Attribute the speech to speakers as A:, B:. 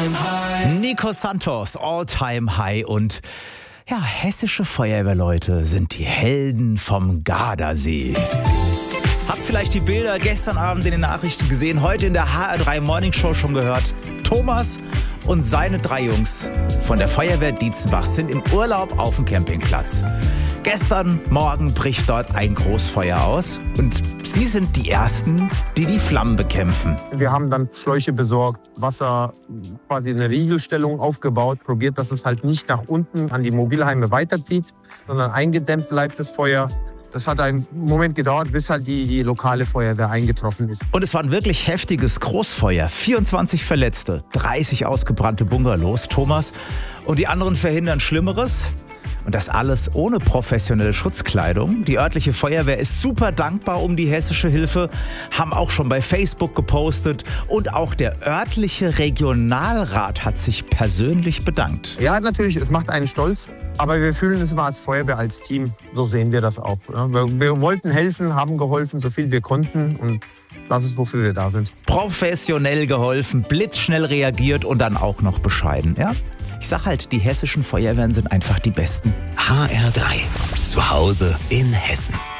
A: Nico Santos, All-Time High. Und ja, hessische Feuerwehrleute sind die Helden vom Gardasee. Habt vielleicht die Bilder gestern Abend in den Nachrichten gesehen, heute in der HR3 Morning Show schon gehört. Thomas und seine 3 Jungs von der Feuerwehr Dietzenbach sind im Urlaub auf dem Campingplatz. Gestern Morgen bricht dort ein Großfeuer aus und sie sind die Ersten, die die Flammen bekämpfen.
B: Wir haben dann Schläuche besorgt, Wasser, quasi eine Riegelstellung aufgebaut, probiert, dass es halt nicht nach unten an die Mobilheime weiterzieht, sondern eingedämmt bleibt das Feuer. Das hat einen Moment gedauert, bis halt die lokale Feuerwehr eingetroffen ist.
A: Und es war ein wirklich heftiges Großfeuer. 24 Verletzte, 30 ausgebrannte Bungalows. Thomas und die anderen verhindern Schlimmeres. Und das alles ohne professionelle Schutzkleidung. Die örtliche Feuerwehr ist super dankbar um die hessische Hilfe, haben auch schon bei Facebook gepostet. Und auch der örtliche Regionalrat hat sich persönlich bedankt.
B: Ja, natürlich, es macht einen stolz. Aber wir fühlen es immer als Feuerwehr, als Team. So sehen wir das auch. Wir wollten helfen, haben geholfen, so viel wir konnten. Und das ist, wofür wir da sind.
A: Professionell geholfen, blitzschnell reagiert und dann auch noch bescheiden. Ja? Ich sag halt, die hessischen Feuerwehren sind einfach die Besten.
C: HR3, zu Hause in Hessen.